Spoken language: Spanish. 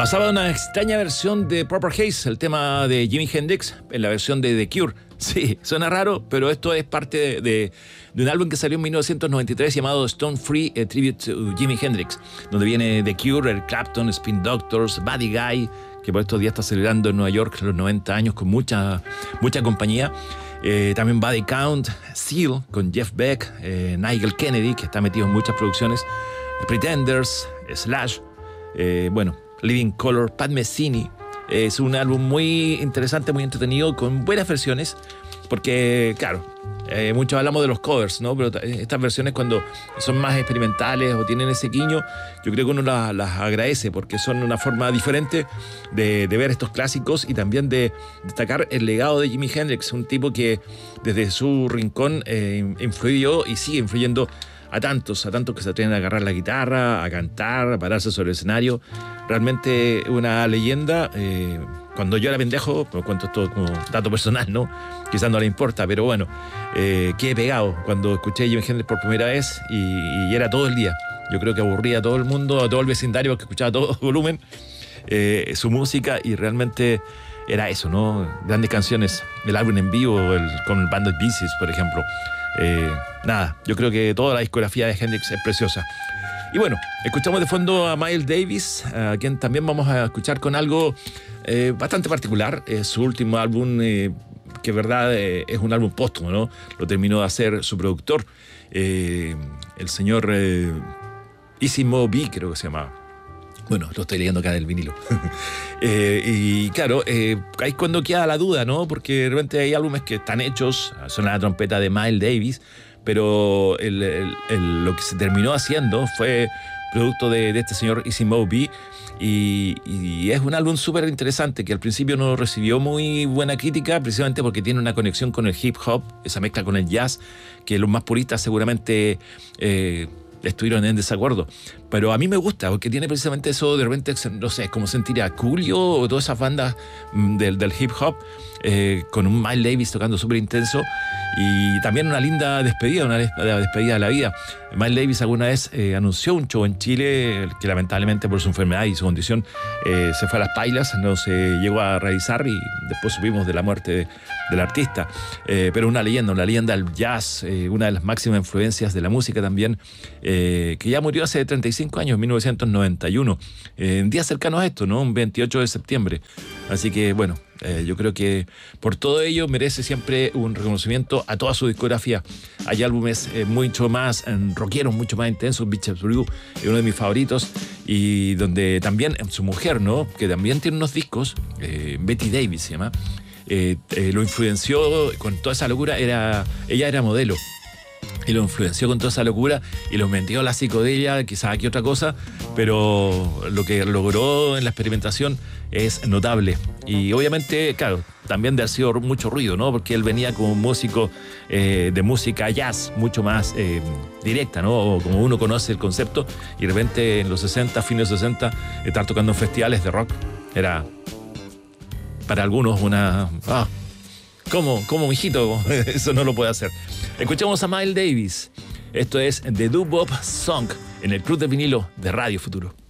Pasaba una extraña versión de Purple Haze, el tema de Jimi Hendrix, en la versión de The Cure. Sí, suena raro, pero esto es parte de un álbum que salió en 1993 llamado Stone Free, a Tribute to Jimi Hendrix, donde viene The Cure, Eric Clapton, Spin Doctors, Buddy Guy, que por estos días está celebrando en Nueva York los 90 años con mucha compañía. También Body Count, Seal con Jeff Beck, Nigel Kennedy, que está metido en muchas producciones, Pretenders, Slash, Living Color, Pat Metheny. Es un álbum muy interesante, muy entretenido, con buenas versiones, porque, claro, muchos hablamos de los covers, ¿no? Pero estas versiones, cuando son más experimentales o tienen ese guiño, yo creo que uno las agradece, porque son una forma diferente de ver estos clásicos y también de destacar el legado de Jimi Hendrix, un tipo que desde su rincón influyó y sigue influyendo a tantos que se atreven a agarrar la guitarra, a cantar, a pararse sobre el escenario. Realmente una leyenda. Cuando yo era pendejo, pues cuento esto como dato personal, ¿no? Quizás no le importa, pero bueno, quedé pegado cuando escuché a Jimi Hendrix por primera vez y era todo el día. Yo creo que aburría a todo el mundo, a todo el vecindario que escuchaba a todo volumen su música, y realmente era eso, ¿no? Grandes canciones, el álbum en vivo, con el Band of Pieces, por ejemplo. Yo creo que toda la discografía de Hendrix es preciosa. Y bueno, escuchamos de fondo a Miles Davis, a quien también vamos a escuchar con algo bastante particular. Es su último álbum, que en verdad es un álbum póstumo, ¿no? Lo terminó de hacer su productor, el señor Easy Mo Bee, creo que se llamaba. Bueno, lo estoy leyendo acá del vinilo. Y claro, ahí es cuando queda la duda, ¿no? Porque de repente hay álbumes que están hechos, suena la trompeta de Miles Davis, pero lo que se terminó haciendo fue producto de este señor Easy Mo Bee, y es un álbum súper interesante que al principio no recibió muy buena crítica, precisamente porque tiene una conexión con el hip hop, esa mezcla con el jazz, que los más puristas seguramente estuvieron en desacuerdo. Pero a mí me gusta, porque tiene precisamente eso, de repente, no sé, como sentir a Coolio o todas esas bandas del hip hop, con un Miles Davis tocando súper intenso, y también una linda despedida, una despedida de la vida. Miles Davis alguna vez anunció un show en Chile que lamentablemente por su enfermedad y su condición se fue a las pailas, no se llegó a realizar, y después supimos de la muerte del artista. Pero una leyenda del jazz, una de las máximas influencias de la música también, que ya murió hace 35 años, en 1991, en días cercanos a esto, ¿no? Un 28 de septiembre. Así que, bueno, yo creo que por todo ello merece siempre un reconocimiento a toda su discografía. Hay álbumes mucho más rockeros, mucho más intensos. Beaches Brew es uno de mis favoritos, y donde también su mujer, ¿no? Que también tiene unos discos, Betty Davis se llama, lo influenció con toda esa locura. Ella era modelo, y lo influenció con toda esa locura y lo metió a la psicodelia, quizás aquí otra cosa, pero lo que logró en la experimentación es notable. Y obviamente, claro, también de haber sido mucho ruido, ¿no? Porque él venía como músico de música jazz, mucho más directa, ¿no? O como uno conoce el concepto, y de repente en los 60, fines de los 60, estar tocando en festivales de rock era para algunos una... ¿Cómo, mijito? Eso no lo puede hacer. Escuchamos a Miles Davis. Esto es The Doo Wop Song en el Club de Vinilo de Radio Futuro.